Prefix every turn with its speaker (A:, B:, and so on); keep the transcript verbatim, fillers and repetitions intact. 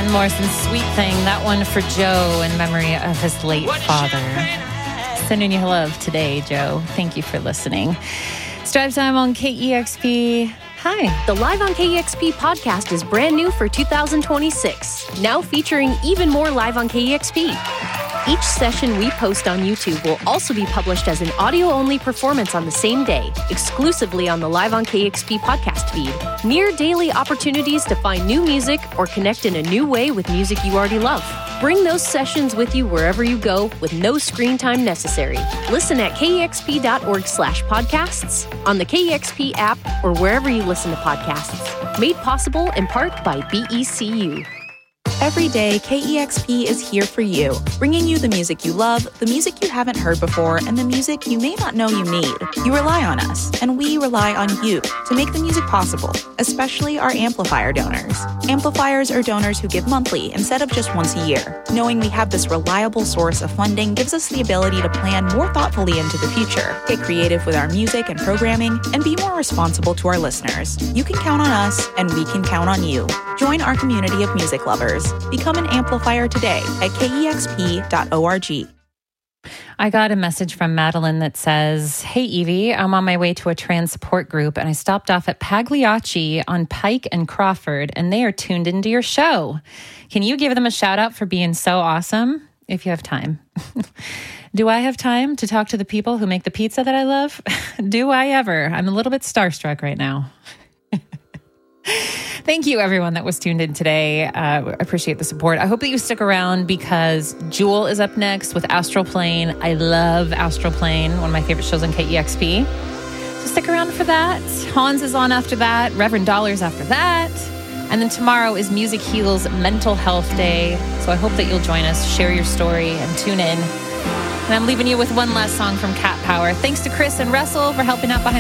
A: Van Morrison's Sweet Thing. That one for Joe in memory of his late father. Sending you love today, Joe. Thank you for listening. It's Drive Time on K E X P. Hi.
B: The Live on K E X P podcast is brand new for two thousand twenty-six, now featuring even more Live on K E X P. Each session we post on YouTube will also be published as an audio-only performance on the same day, exclusively on the Live on K E X P podcast feed. Near daily opportunities to find new music or connect in a new way with music you already love. Bring those sessions with you wherever you go with no screen time necessary. Listen at kexp.org slash podcasts, on the K E X P app, or wherever you listen to podcasts. Made possible in part by B E C U.
C: Every day, K E X P is here for you, bringing you the music you love, the music you haven't heard before, and the music you may not know you need. You rely on us, and we rely on you to make the music possible, especially our amplifier donors. Amplifiers are donors who give monthly instead of just once a year. Knowing we have this reliable source of funding gives us the ability to plan more thoughtfully into the future, get creative with our music and programming, and be more responsible to our listeners. You can count on us, and we can count on you. Join our community of music lovers. Become an amplifier today at K E X P dot org.
A: I got a message from Madeline that says, "Hey, Evie, I'm on my way to a trans support group, and I stopped off at Pagliacci on Pike and Crawford, and they are tuned into your show. Can you give them a shout out for being so awesome? If you have time." Do I have time to talk to the people who make the pizza that I love? Do I ever? I'm a little bit starstruck right now. Thank you, everyone that was tuned in today. Uh, appreciate the support. I hope that you stick around because Jewel is up next with Astral Plane. I love Astral Plane, one of my favorite shows on K E X P. So stick around for that. Hans is on after that. Reverend Dollars after that. And then tomorrow is Music Heals Mental Health Day. So I hope that you'll join us, share your story, and tune in. And I'm leaving you with one last song from Cat Power. Thanks to Chris and Russell for helping out behind